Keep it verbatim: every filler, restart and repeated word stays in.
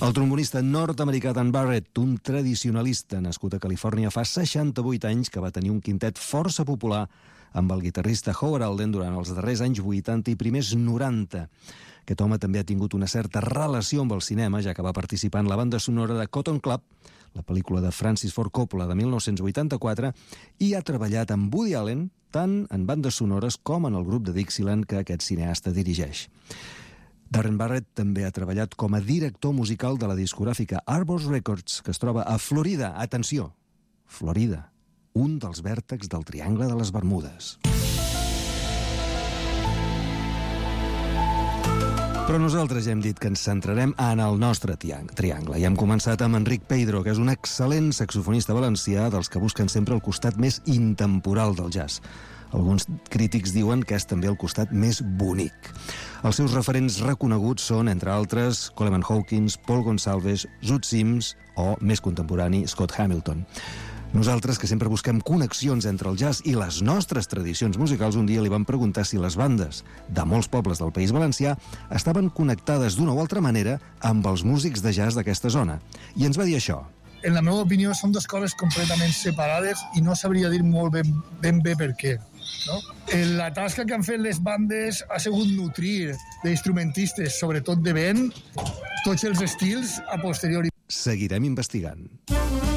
El trombonista nord-americà Dan Barrett, un tradicionalista nascut a Califòrnia fa seixanta-vuit anys, que va tenir un quintet força popular amb el guitarrista Howard Alden durant els darrers anys vuitanta i primers noranta. Aquest home també ha tingut una certa relació amb el cinema, ja que va participar en la banda sonora de Cotton Club, la pel·lícula de Francis Ford Coppola de mil nou-cents vuitanta-quatre, i ha treballat amb Woody Allen tant en bandes sonores com en el grup de Dixieland que aquest cineasta dirigeix. Darren Barrett també ha treballat com a director musical de la discogràfica Arbor Records, que es troba a Florida. Atenció, Florida, un dels vèrtexs del Triangle de les Bermudes. Però nosaltres ja hem dit que ens centrarem en el nostre triangle i hem començat amb Enric Peidro, que és un excel·lent saxofonista valencià dels que busquen sempre el costat més intemporal del jazz. Alguns crítics diuen que és també el costat més bonic. Els seus referents reconeguts són, entre altres, Coleman Hawkins, Paul Gonsalves, Zoot Sims o, més contemporani, Scott Hamilton. Nosaltres, que sempre busquem connexions entre el jazz i les nostres tradicions musicals, un dia li vam preguntar si les bandes de molts pobles del País Valencià estaven connectades d'una o altra manera amb els músics de jazz d'aquesta zona. I ens va dir això. En la meva opinió, són dues coses completament separades i no sabria dir molt ben, ben bé per què. No? La tasca que han fet les bandes ha sigut nutrir d'instrumentistes, sobretot de vent, tots els estils a posteriori. Seguirem investigant.